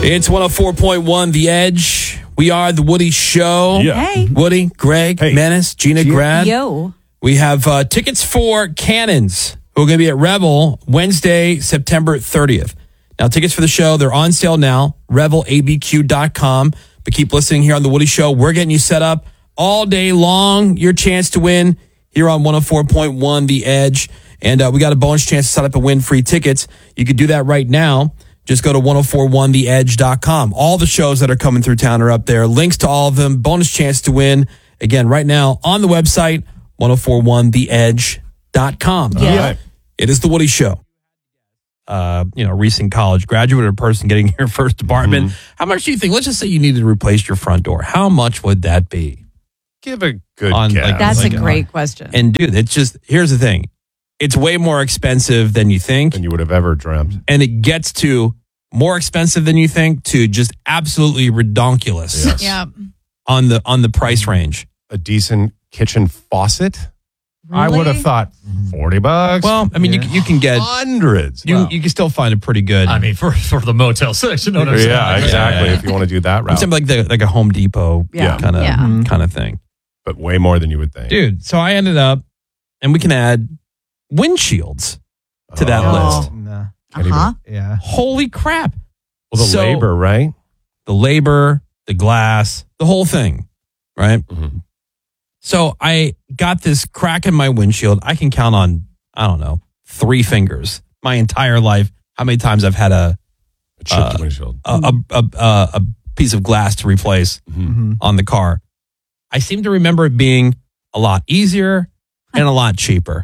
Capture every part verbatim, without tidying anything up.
It's one oh four point one The Edge. We are The Woody Show. Yeah. Hey. Woody, Greg, Hey. Menace, Gina, Grad. Yo. We have uh, tickets for Cannons, who are going to be at Revel Wednesday, September thirtieth. Now, tickets for the show, they're on sale now, revel a b q dot com. But keep listening here on The Woody Show. We're getting you set up all day long. Your chance to win here on one oh four point one The Edge. And uh, we got a bonus chance to set up and win free tickets. You can do that right now. Just go to ten forty-one the edge dot com. All the shows that are coming through town are up there. Links to all of them. Bonus chance to win. Again, right now on the website, ten forty-one the edge dot com. Yeah. All right. It is The Woody Show. Uh, you know, recent college graduate or person getting your first apartment. Mm-hmm. How much do you think? Let's just say you needed to replace your front door. How much would that be? Give a good On, guess. like, That's Like, a great question. And dude, it's just, here's the thing. It's way more expensive than you think. than you would have ever dreamt. And it gets to more expensive than you think to just absolutely redonkulous Yes. Yeah. on the on the price range. A decent kitchen faucet? I Really? would have thought forty bucks. Well, I mean, you, you can get hundreds. you Well. you can still find a pretty good. I mean, for, for the Motel six, you know what I'm saying? yeah, exactly. Yeah. If you want to do that I'm route. saying like the like a Home Depot Yeah. kind of Yeah. kind of thing, But way more than you would think. dude. So I ended up, and we can add windshields to that Oh. list. No. Can't even- Uh-huh. Yeah. Holy crap! Well, the So- labor, right? The labor, the glass, the whole thing, right? Mhm. So I got this crack in my windshield. I can count on, I don't know, three fingers my entire life. How many times I've had a A chipped Uh, windshield. a, a, a, a, a piece of glass to replace Mm-hmm. on the car. I seem to remember it being a lot easier and a lot cheaper.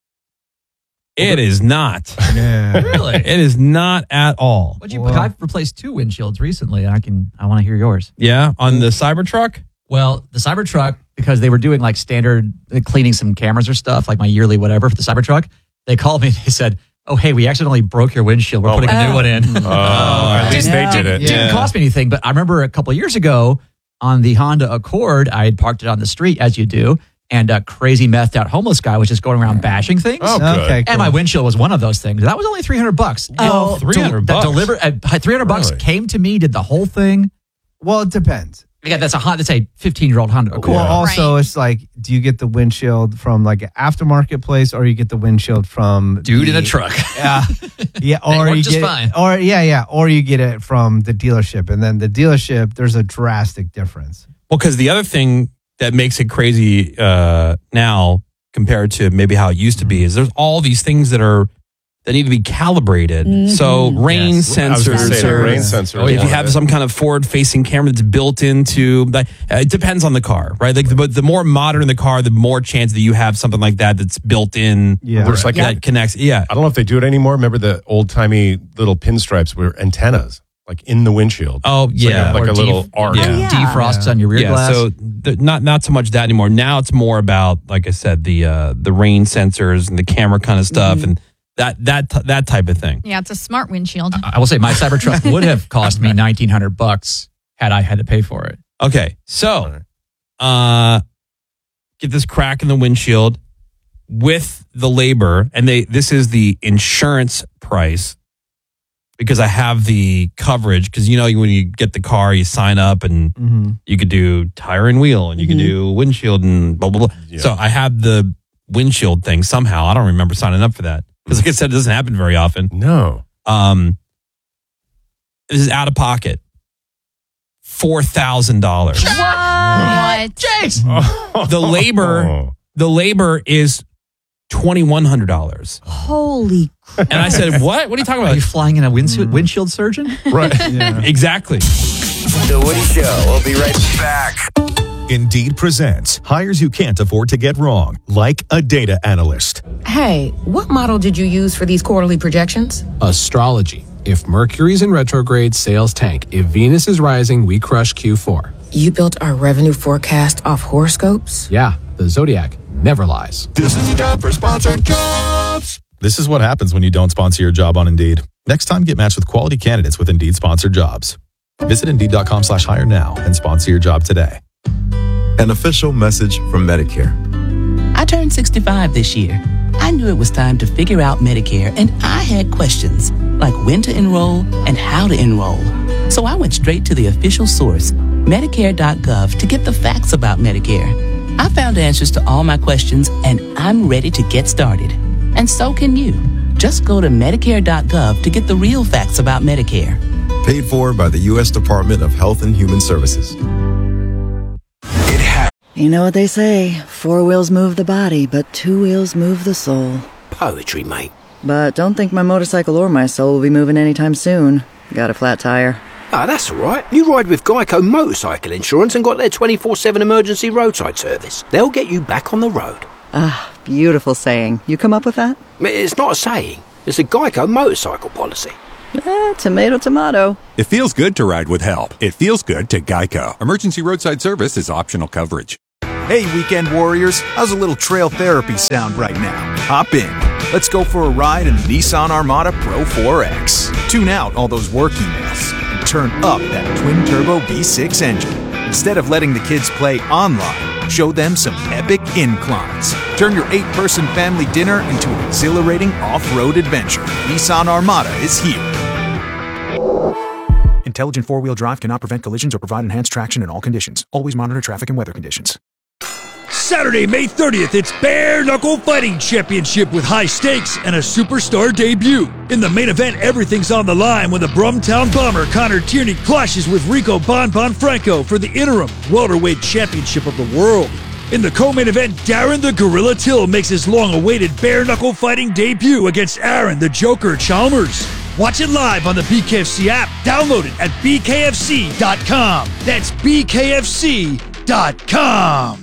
It is not. Yeah. Really? It is not at all. What'd you, Well- I've replaced two windshields recently. I can. I want to hear yours. Yeah, on the Cybertruck. Well, the Cybertruck, because they were doing like standard uh, cleaning some cameras or stuff, like my yearly whatever for the Cybertruck. They called me. They said, "Oh, hey, we accidentally broke your windshield. We're Oh, putting a new oh. one in." Oh, at least Yeah. they did it. It didn't Yeah. cost me anything, but I remember a couple of years ago on the Honda Accord, I had parked it on the street as you do, and a crazy methed out homeless guy was just going around bashing things. Oh, good. Okay. And my windshield was one of those things. That was only three hundred bucks. Oh, And three hundred That bucks. delivered uh, three hundred bucks Really? came to me, did the whole thing. Well, it depends. Yeah, that's a Honda, that's a fifteen year old Honda Accord. Well, also, Right. it's like, do you get the windshield from like an aftermarket place, or you get the windshield from Dude the, in a truck. Yeah, yeah, They or work you just get, fine. or yeah, yeah, or you get it from the dealership, and then the dealership, there's a drastic difference. Well, because the other thing that makes it crazy uh, now compared to maybe how it used to be is there's all these things that are that need to be calibrated. So rain Yes. I was sensors. going to say the or- rain sensor. Oh, If yeah. you have some kind of forward-facing camera that's built into, like, uh, it depends on the car, right? Like, the, but the more modern the car, the more chance that you have something like that that's built in. Yeah. Looks like that it- connects. Yeah, I don't know if they do it anymore. Remember the old timey little pinstripes were antennas, like in the windshield. Oh, It's like yeah. a, like Or a little def- arc. Yeah. Oh, yeah. Defrosts on your rear yeah. glass. So the, not not so much that anymore. Now it's more about, like I said, the uh, the rain sensors and the camera kind of stuff and that that t- that type of thing. Yeah, it's a smart windshield. I will say my Cybertruck would have cost me nineteen hundred bucks had I had to pay for it. Okay, so uh, get this crack in the windshield with the labor, and they this is the insurance price because I have the coverage. Because you know when you get the car, you sign up and Mm-hmm. you could do tire and wheel, and you could do windshield and blah blah blah. Yeah. So I have the windshield thing somehow. I don't remember signing up for that because, like I said, it doesn't happen very often. No. Um, this is out of pocket, four thousand dollars. What? The labor, Oh. the labor is twenty one hundred dollars. Holy And I said, "What? What are you talking Are you about?" flying in a windshield, windshield surgeon? Right. Yeah. Exactly. The Woody Show. We'll be right back. Indeed presents hires you can't afford to get wrong, like a data analyst. Hey, what model did you use for these quarterly projections? Astrology. If Mercury's in retrograde, sales tank. If Venus is rising, we crush Q four. You built our revenue forecast off horoscopes? Yeah, the Zodiac never lies. This is the time for sponsored jobs. This is what happens when you don't sponsor your job on Indeed. Next time, get matched with quality candidates with Indeed sponsored jobs. Visit Indeed.com slash hire now and sponsor your job today. An official message from Medicare. I turned sixty-five this year. I knew it was time to figure out Medicare, and I had questions like when to enroll and how to enroll. So I went straight to the official source, Medicare dot gov, to get the facts about Medicare. I found answers to all my questions, and I'm ready to get started. And so can you. Just go to Medicare dot gov to get the real facts about Medicare. Paid for by the U S Department of Health and Human Services. You know what they say, four wheels move the body, but two wheels move the soul. Poetry, mate. But don't think my motorcycle or my soul will be moving anytime soon. Got a flat tire. Ah, that's all right. You ride with Geico Motorcycle Insurance and got their twenty-four seven emergency roadside service. They'll get you back on the road. Ah, beautiful saying. You come up with that? It's not a saying. It's a Geico motorcycle policy. Eh, tomato, tomato. It feels good to ride with help. It feels good to Geico. Emergency roadside service is optional coverage. Hey, weekend warriors. How's a little trail therapy sound right now? Hop in. Let's go for a ride in the Nissan Armada Pro four X. Tune out all those work emails and turn up that twin-turbo V six engine. Instead of letting the kids play online, show them some epic inclines. Turn your eight-person family dinner into an exhilarating off-road adventure. Nissan Armada is here. Intelligent four-wheel drive cannot prevent collisions or provide enhanced traction in all conditions. Always monitor traffic and weather conditions. Saturday, May thirtieth, it's Bare Knuckle Fighting Championship with high stakes and a superstar debut. In the main event, everything's on the line when the Brumtown Bomber Connor Tierney clashes with Rico Bon Bon Franco for the interim welterweight championship of the world. In the co-main event, Darren the Gorilla Till makes his long-awaited bare knuckle fighting debut against Aaron the Joker Chalmers. Watch it live on the B K F C app. Download it at B K F C dot com. That's B K F C dot com.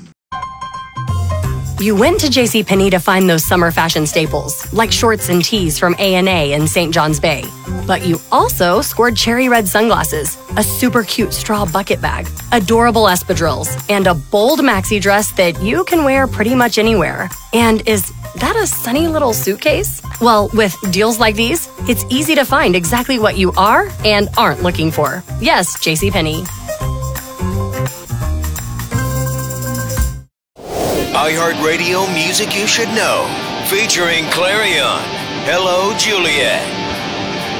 You went to JCPenney to find those summer fashion staples, like shorts and tees from A and A in Saint John's Bay. But you also scored cherry red sunglasses, a super cute straw bucket bag, adorable espadrilles, and a bold maxi dress that you can wear pretty much anywhere. And is that a sunny little suitcase? Well, with deals like these, it's easy to find exactly what you are and aren't looking for. Yes, JCPenney. iHeartRadio Music You Should Know, featuring Clarion. Hello, Juliet.